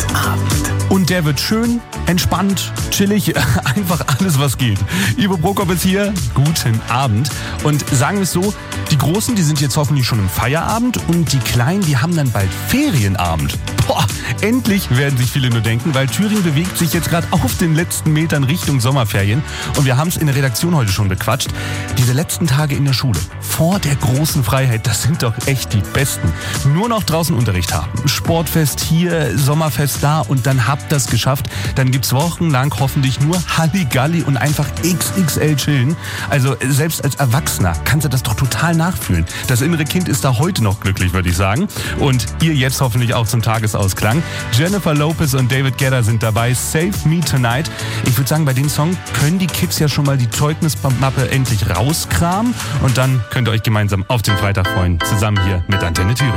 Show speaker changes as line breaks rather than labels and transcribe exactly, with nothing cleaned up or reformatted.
Abend.
Und der wird schön, entspannt, chillig, einfach alles, was geht. Ivo Prokop ist hier, guten Abend. Und sagen wir es so, die Großen, die sind jetzt hoffentlich schon im Feierabend und die Kleinen, die haben dann bald Ferienabend. Boah, endlich werden sich viele nur denken, weil Thüringen bewegt sich jetzt gerade auf den letzten Metern Richtung Sommerferien. Und wir haben es in der Redaktion heute schon bequatscht. Diese letzten Tage in der Schule, vor der großen Freiheit, das sind doch echt die besten. Nur noch draußen Unterricht haben. Sportfest hier, Sommerfest da und dann habt das geschafft. Dann gibt's wochenlang hoffentlich nur Halligalli und einfach X X L chillen. Also selbst als Erwachsener kannst du das doch total nachfühlen. Das innere Kind ist da heute noch glücklich, würde ich sagen. Und ihr jetzt hoffentlich auch zum Tagesausklang. Jennifer Lopez und David Guetta sind dabei. Save Me Tonight. Ich würde sagen, bei dem Song können die Kids ja schon mal die Zeugnismappe endlich rauskramen. Und dann könnt ihr euch gemeinsam auf den Freitag freuen. Zusammen hier mit Antenne Thüringen.